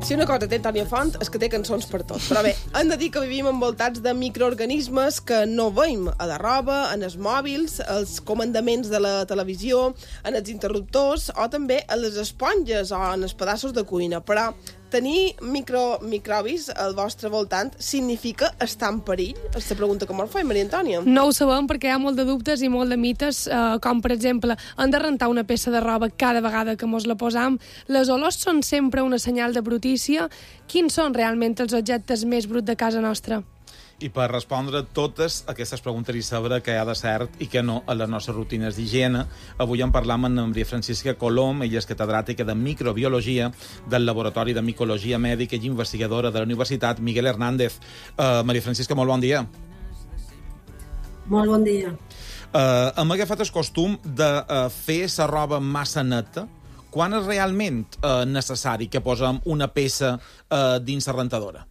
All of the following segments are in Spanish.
Si una cosa té Antònia Font és que té cançons per tot. Però bé, hem de dir que vivim envoltats de microorganismes que no veiem a la roba, en els mòbils, els comandaments de la televisió, en els interruptors o també a les esponges o en els pedaços de cuina. Però tenir microbis al vostre voltant significa estar en perill? És la pregunta que m'ho fa, Maria Antònia. No ho sabem perquè hi ha molt de dubtes i molt de mites, com per exemple, hem de rentar una peça de roba cada vegada que mos la posam. Les olors són sempre una senyal de brutícia. Quins són realment els objectes més bruts de casa nostra? I per respondre totes aquestes preguntes i saber què hi ha de cert i què no a les nostres rutines d'higiene, avui en parlam amb Maria Francisca Colom. Ella és catedràtica de microbiologia del Laboratori de Micologia Mèdica i investigadora de la Universitat Miguel Hernández. Maria Francisca, molt bon dia. Molt bon dia. Hem agafat el costum de fer la roba massa neta. Quan és realment necessari que posem una peça dins la rentadora?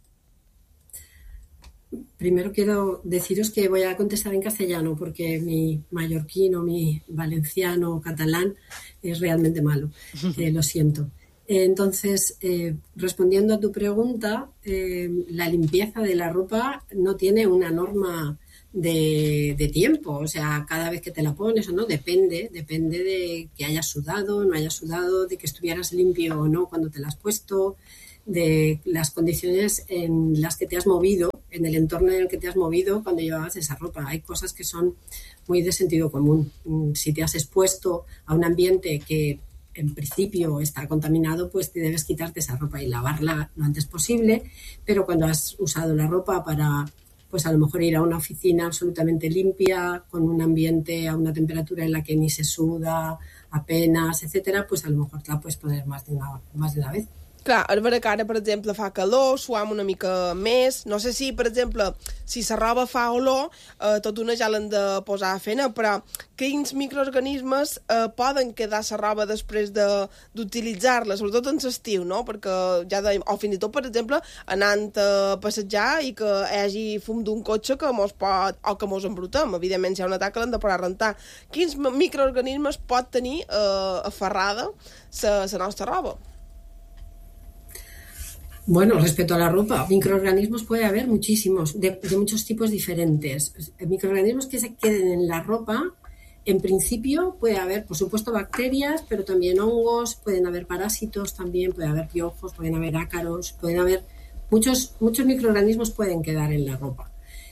Primero quiero deciros que voy a contestar en castellano porque mi mallorquino, mi valenciano, catalán es realmente malo. Lo siento. Entonces, respondiendo a tu pregunta, la limpieza de la ropa no tiene una norma de tiempo. O sea, cada vez que te la pones o no, depende de que hayas sudado, no hayas sudado, de que estuvieras limpio o no cuando te la has puesto, de las condiciones en las que te has movido, en el entorno en el que te has movido cuando llevabas esa ropa. Hay cosas que son muy de sentido común. Si te has expuesto a un ambiente que en principio está contaminado, pues te debes quitarte esa ropa y lavarla lo antes posible, pero cuando has usado la ropa para, pues a lo mejor ir a una oficina absolutamente limpia, con un ambiente a una temperatura en la que ni se suda apenas, etcétera, pues a lo mejor te la puedes poner más de una vez. Clar, és vera que ara, per exemple, fa calor, suam una mica més. No sé si, per exemple, si la roba fa olor, tot una ja l'han de posar a feina, però quins microorganismes poden quedar a la roba després d'utilitzar-la, sobretot en l'estiu, no? Perquè ja dèiem, o fins i tot, per exemple, anant a passejar i que hi hagi fum d'un cotxe que mos pot, o que mos embrutem. Evidentment, si hi ha un atac l'han de parar a rentar. Quins microorganismes pot tenir aferrada la nostra roba? Bueno, respecto a la ropa, microorganismos puede haber muchísimos, de muchos tipos diferentes. Microorganismos que se queden en la ropa, en principio puede haber, por supuesto, bacterias, pero también hongos, pueden haber parásitos también, puede haber piojos, pueden haber ácaros, pueden haber muchos microorganismos pueden quedar en la ropa.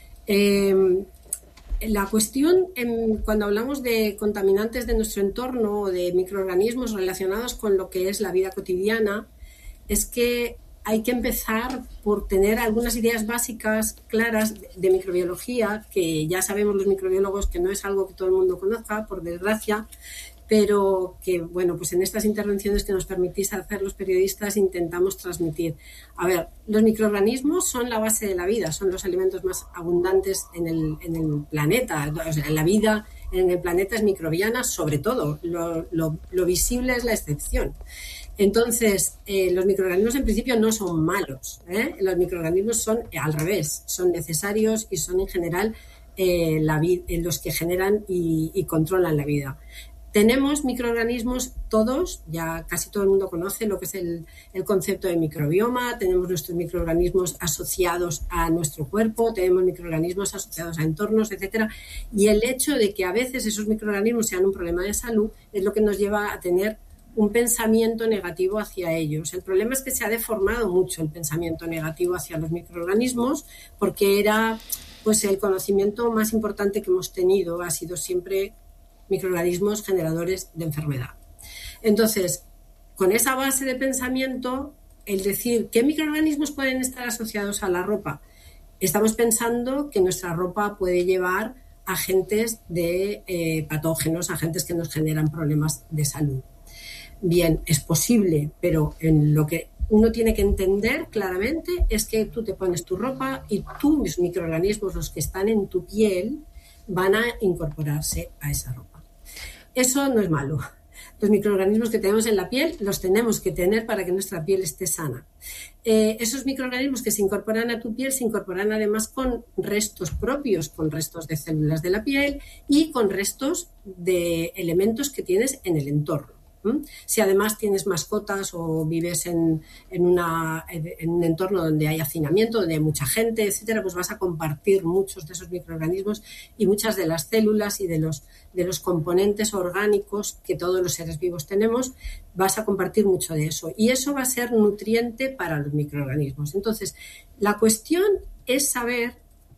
La cuestión, cuando hablamos de contaminantes de nuestro entorno o de microorganismos relacionados con lo que es la vida cotidiana, es que hay que empezar por tener algunas ideas básicas claras de microbiología, que ya sabemos los microbiólogos que no es algo que todo el mundo conozca, por desgracia, pero que, bueno, pues en estas intervenciones que nos permitís hacer los periodistas intentamos transmitir. A ver, los microorganismos son la base de la vida, son los alimentos más abundantes en el planeta. O sea, la vida en el planeta es microbiana, sobre todo. Lo visible es la excepción. Entonces, los microorganismos en principio no son malos, ¿eh? Los microorganismos son al revés, son necesarios y son en general los que generan y controlan la vida. Tenemos microorganismos todos, ya casi todo el mundo conoce lo que es el concepto de microbioma, tenemos nuestros microorganismos asociados a nuestro cuerpo, tenemos microorganismos asociados a entornos, etcétera, y el hecho de que a veces esos microorganismos sean un problema de salud es lo que nos lleva a tener un pensamiento negativo hacia ellos. El problema es que se ha deformado mucho el pensamiento negativo hacia los microorganismos porque era, pues, el conocimiento más importante que hemos tenido ha sido siempre microorganismos generadores de enfermedad. Entonces, con esa base de pensamiento, el decir qué microorganismos pueden estar asociados a la ropa, estamos pensando que nuestra ropa puede llevar agentes de patógenos, agentes que nos generan problemas de salud. Bien, es posible, pero en lo que uno tiene que entender claramente es que tú te pones tu ropa y tus microorganismos, los que están en tu piel, van a incorporarse a esa ropa. Eso no es malo. Los microorganismos que tenemos en la piel los tenemos que tener para que nuestra piel esté sana. Esos microorganismos que se incorporan a tu piel se incorporan además con restos propios, con restos de células de la piel y con restos de elementos que tienes en el entorno. Si además tienes mascotas o vives en un entorno donde hay hacinamiento, donde hay mucha gente, etcétera, pues vas a compartir muchos de esos microorganismos y muchas de las células y de los componentes orgánicos que todos los seres vivos tenemos, vas a compartir mucho de eso. Y eso va a ser nutriente para los microorganismos. Entonces, la cuestión es saber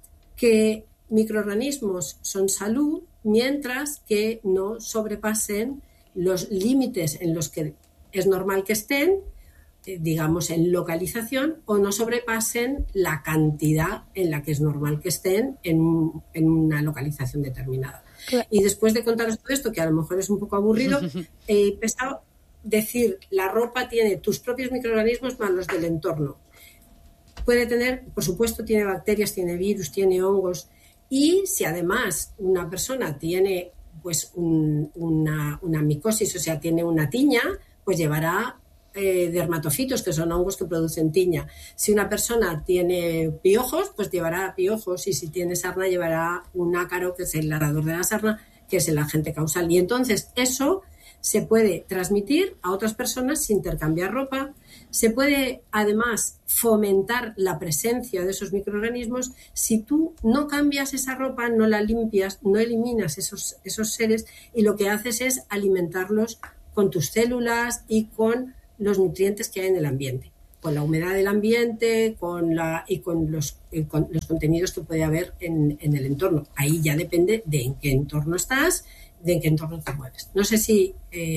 que microorganismos son salud mientras que no sobrepasen los límites en los que es normal que estén, digamos en localización, o no sobrepasen la cantidad en la que es normal que estén en una localización determinada. Claro. Y después de contaros todo esto, que a lo mejor es un poco aburrido, he pensado decir, la ropa tiene tus propios microorganismos más los del entorno. Puede tener, por supuesto, tiene bacterias, tiene virus, tiene hongos, y si además una persona tiene pues una micosis, o sea, tiene una tiña, pues llevará dermatofitos, que son hongos que producen tiña. Si una persona tiene piojos, pues llevará piojos, y si tiene sarna, llevará un ácaro, que es el arador de la sarna, que es el agente causal. Y entonces eso se puede transmitir a otras personas sin intercambiar ropa. Se puede, además, fomentar la presencia de esos microorganismos si tú no cambias esa ropa, no la limpias, no eliminas esos seres, y lo que haces es alimentarlos con tus células y con los nutrientes que hay en el ambiente, con la humedad del ambiente y con los contenidos que puede haber en el entorno. Ahí ya depende de en qué entorno estás, de en qué entorno te mueves. No sé si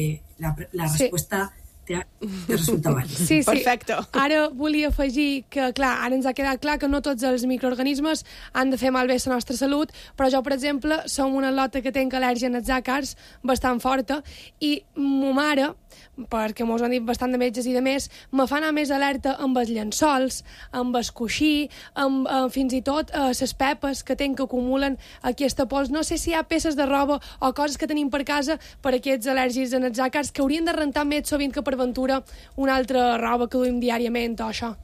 la respuesta... te resulta vàlid. Sí. Perfecte. Ara volia afegir que, clar, ara ens ha quedat clar que no tots els microorganismes han de fer malbé la nostra salut, però jo, per exemple, som una lota que tenc al·lèrgia als àcars bastant forta, i ma mare, perquè mos han dit bastant de metges i de més, me fa anar més alerta amb els llençols, amb el coixí, amb fins i tot les pepes que tenc que acumulen aquesta pols. No sé si hi ha peces de roba o coses que tenim per casa per aquests al·lèrgics als àcars que haurien de rentar més sovint que per ventura una altra roba que duim diàriament o això.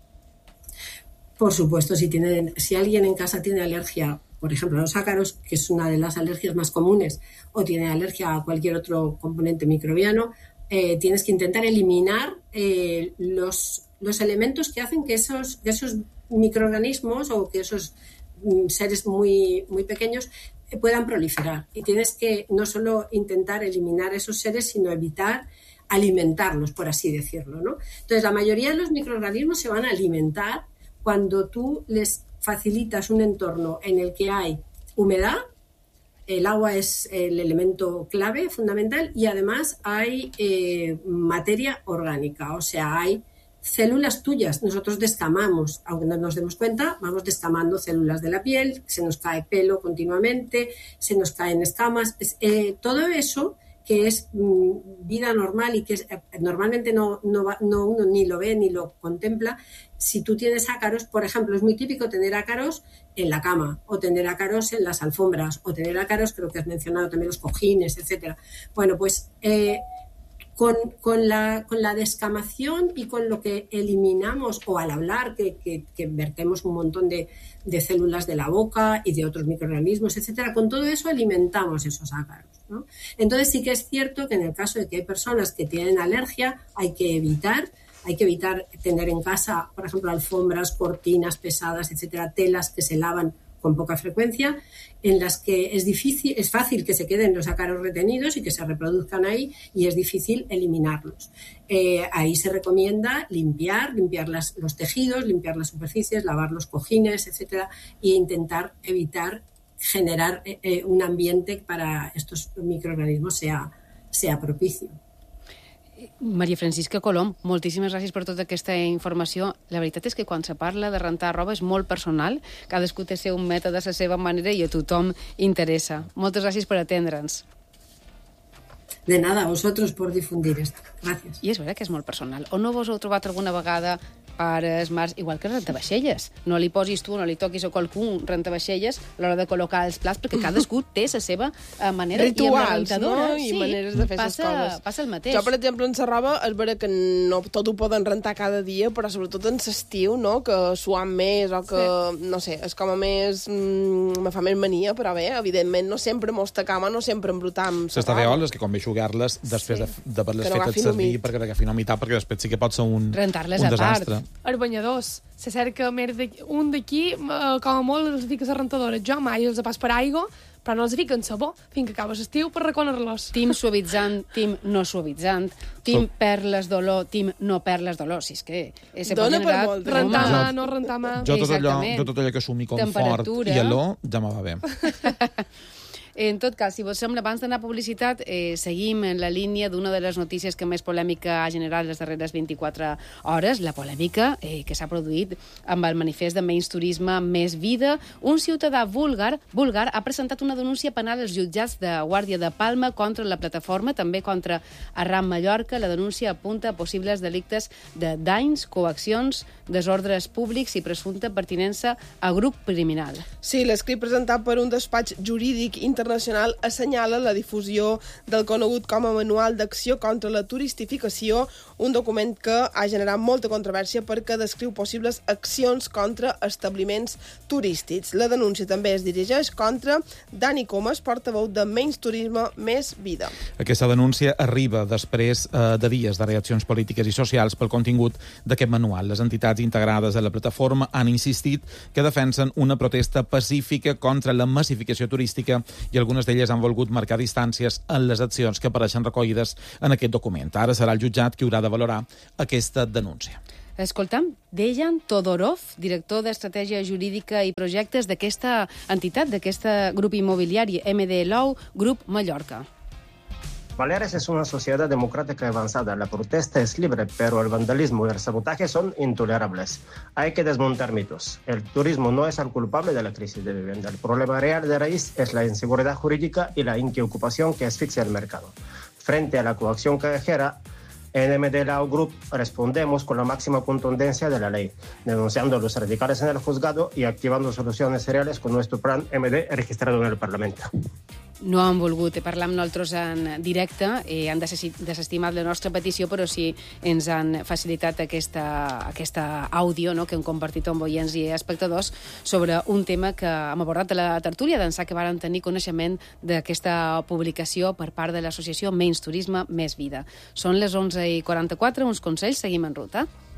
Por supuesto, si alguien en casa tiene alergia, por ejemplo, a los ácaros, que es una de las alergias más comunes, o tiene alergia a cualquier otro componente microbiano, tienes que intentar eliminar los elementos que hacen que esos microorganismos o que esos seres muy, muy pequeños puedan proliferar. Y tienes que no solo intentar eliminar esos seres, sino evitar alimentarlos, por así decirlo, ¿no? Entonces, la mayoría de los microorganismos se van a alimentar cuando tú les facilitas un entorno en el que hay humedad. El agua es el elemento clave, fundamental, y además hay materia orgánica, o sea, hay células tuyas. Nosotros descamamos, aunque no nos demos cuenta, vamos descamando células de la piel, se nos cae pelo continuamente, se nos caen escamas, todo eso que es vida normal y que normalmente no uno ni lo ve ni lo contempla. Si tú tienes ácaros, por ejemplo, es muy típico tener ácaros en la cama, o tener ácaros en las alfombras, o tener ácaros, creo que has mencionado también los cojines, etcétera. Bueno, pues con la descamación y con lo que eliminamos, o al hablar, que vertemos un montón de células de la boca y de otros microorganismos, etcétera, con todo eso alimentamos esos ácaros, ¿no? Entonces sí que es cierto que en el caso de que hay personas que tienen alergia, hay que evitar tener en casa, por ejemplo, alfombras, cortinas pesadas, etcétera, telas que se lavan con poca frecuencia, en las que es fácil que se queden los ácaros retenidos y que se reproduzcan ahí, y es difícil eliminarlos. Ahí se recomienda limpiar los tejidos, limpiar las superficies, lavar los cojines, etcétera, e intentar evitar generar un ambiente para estos microorganismos sea propicio. Maria Francisca Colom, moltíssimes gràcies per tota aquesta informació. La veritat és que quan se parla de rentar roba és molt personal, cadascú té el seu mètode, la seva manera, i a tothom interessa. Moltes gràcies per atendre'ns. De nada, a vosotros por difundir esto. Gracias. I és veritat que és molt personal. O no vos heu trobat alguna vegada pares, mares, igual que rentavaixelles. No li posis tu, no li toquis a qualcú rentavaixelles a l'hora de col·locar els plats, perquè cadascú té la seva manera. Rituals, i amb la no? I maneres de fer les coses. Passa el mateix. Jo, per exemple, en la roba és vera que no tot ho poden rentar cada dia, però sobretot en l'estiu, no? Que suam més o que, no sé, és com a més... me fa més mania, però bé, evidentment, no sempre mos tacama, no sempre embrutam. S'està veoles que convé jugar-les després d'haver-les fet servir perquè agafin humitat, perquè després sí que pot ser un desastre. Els banyadors. Se cerca un d'aquí, com a molt, els fiques a rentadora. Jo mai els pas per aigua, però no els fiquen sabó fins que acaba l'estiu per reconar-los. Tim suavitzant, tim no suavitzant, tim perles d'olor, tim no perles d'olor. Si és que... Dona per molt. Rentar mà, no rentar mà. Jo tot allò que sumi confort i olor ja me va bé. En tot cas, si vos sembla, abans d'anar a publicitat, seguim en la línia d'una de les notícies que més polèmica ha generat les darreres 24 hores, la polèmica que s'ha produït amb el manifest de Menys Turisme, Més Vida. Un ciutadà búlgar ha presentat una denúncia penal als jutjats de Guàrdia de Palma contra la plataforma, també contra Arran Mallorca. La denúncia apunta a possibles delictes de danys, coaccions, desordres públics i presumpta pertinença a grup criminal. Sí, l'escrit presentat per un despatx jurídic internacional assenyala la difusió del conegut com a Manual d'Acció contra la Turistificació, un document que ha generat molta controvèrsia perquè descriu possibles accions contra establiments turístics. La denúncia també es dirigeix contra Dani Comas, portaveu de Menys Turisme, Més Vida. Aquesta denúncia arriba després de dies de reaccions polítiques i socials pel contingut d'aquest manual. Les entitats integrades a la plataforma han insistit que defensen una protesta pacífica contra la massificació turística i algunes d'elles han volgut marcar distàncies en les accions que apareixen recollides en aquest document. Ara serà el jutjat qui haurà de valorar aquesta denúncia. Escoltam, Dejan Todorov, director d'Estratègia Jurídica i Projectes d'aquesta entitat, d'aquest grup immobiliari MD Law Group Mallorca. Baleares es una sociedad democrática avanzada. La protesta es libre, pero el vandalismo y el sabotaje son intolerables. Hay que desmontar mitos. El turismo no es el culpable de la crisis de vivienda. El problema real de raíz es la inseguridad jurídica y la inquiocupación que asfixia el mercado. Frente a la coacción callejera, en MD Law Group respondemos con la máxima contundencia de la ley, denunciando a los radicales en el juzgado y activando soluciones reales con nuestro plan MD registrado en el Parlamento. No han volgut parlar amb nosaltres en directe, han desestimat la nostra petició, però sí ens han facilitat aquesta àudio, no?, que hem compartit amb oients i espectadors sobre un tema que hem abordat a la tertúlia d'ençà que varen tenir coneixement d'aquesta publicació per part de l'associació Menys Turisme, Més Vida. Són les 11:44, uns consells, seguim en ruta.